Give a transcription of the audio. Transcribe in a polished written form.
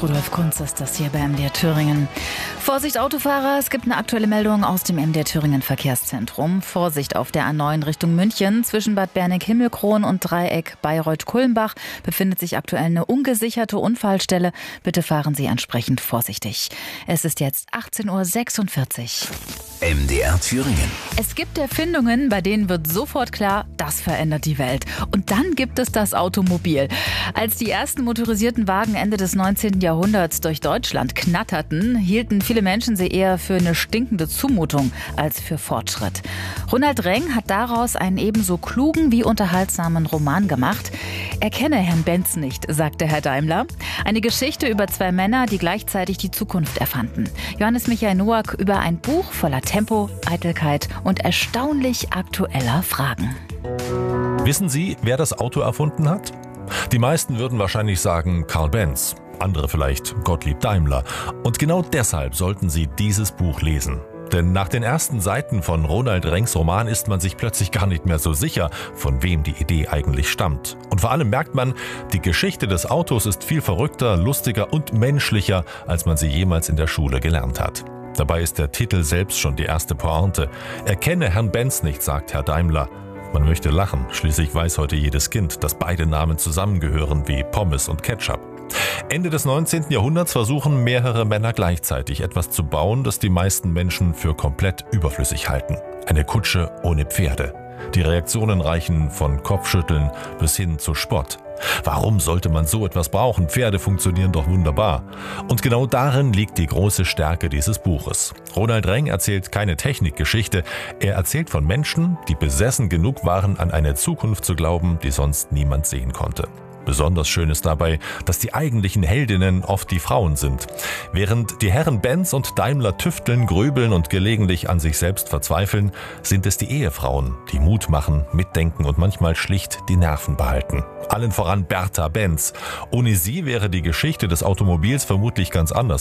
Rudolf Kunz ist das hier bei MDR Thüringen. Vorsicht Autofahrer, es gibt eine aktuelle Meldung aus dem MDR Thüringen Verkehrszentrum. Vorsicht auf der A9 Richtung München. Zwischen Bad Berneck-Himmelkron und Dreieck Bayreuth-Kulmbach befindet sich aktuell eine ungesicherte Unfallstelle. Bitte fahren Sie entsprechend vorsichtig. Es ist jetzt 18:46 Uhr. MDR Thüringen. Es gibt Erfindungen, bei denen wird sofort klar, das verändert die Welt. Und dann gibt es das Automobil. Als die ersten motorisierten Wagen Ende des 19. Jahrhunderts durch Deutschland knatterten, hielten viele Menschen sie eher für eine stinkende Zumutung als für Fortschritt. Ronald Reng hat daraus einen ebenso klugen wie unterhaltsamen Roman gemacht. Erkenne Herrn Benz nicht, sagte Herr Daimler. Eine Geschichte über zwei Männer, die gleichzeitig die Zukunft erfanden. Johannes Michael Noack über ein Buch voller Tempo, Eitelkeit und erstaunlich aktueller Fragen. Wissen Sie, wer das Auto erfunden hat? Die meisten würden wahrscheinlich sagen Karl Benz, andere vielleicht Gottlieb Daimler. Und genau deshalb sollten Sie dieses Buch lesen. Denn nach den ersten Seiten von Ronald Rengs Roman ist man sich plötzlich gar nicht mehr so sicher, von wem die Idee eigentlich stammt. Und vor allem merkt man, die Geschichte des Autos ist viel verrückter, lustiger und menschlicher, als man sie jemals in der Schule gelernt hat. Dabei ist der Titel selbst schon die erste Pointe. Erkenne Herrn Benz nicht, sagt Herr Daimler. Man möchte lachen, schließlich weiß heute jedes Kind, dass beide Namen zusammengehören wie Pommes und Ketchup. Ende des 19. Jahrhunderts versuchen mehrere Männer gleichzeitig etwas zu bauen, das die meisten Menschen für komplett überflüssig halten. Eine Kutsche ohne Pferde. Die Reaktionen reichen von Kopfschütteln bis hin zu Spott. Warum sollte man so etwas brauchen? Pferde funktionieren doch wunderbar. Und genau darin liegt die große Stärke dieses Buches. Ronald Reng erzählt keine Technikgeschichte. Er erzählt von Menschen, die besessen genug waren, an eine Zukunft zu glauben, die sonst niemand sehen konnte. Besonders schön ist dabei, dass die eigentlichen Heldinnen oft die Frauen sind. Während die Herren Benz und Daimler tüfteln, grübeln und gelegentlich an sich selbst verzweifeln, sind es die Ehefrauen, die Mut machen, mitdenken und manchmal schlicht die Nerven behalten. Allen voran Bertha Benz. Ohne sie wäre die Geschichte des Automobils vermutlich ganz anders